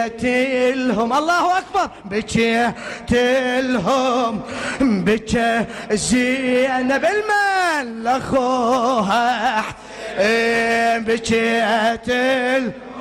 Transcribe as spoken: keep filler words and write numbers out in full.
بكيت لهم الله أكبر بكيت لهم بكى زينب المال أخوها بكيت لهم